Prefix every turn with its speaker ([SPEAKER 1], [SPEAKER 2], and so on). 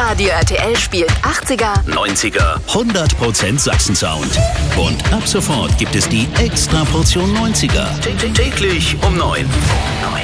[SPEAKER 1] Radio RTL spielt 80er,
[SPEAKER 2] 90er, 100% Sachsen-Sound. Und ab sofort gibt es die Extraportion 90er. Täglich um 9.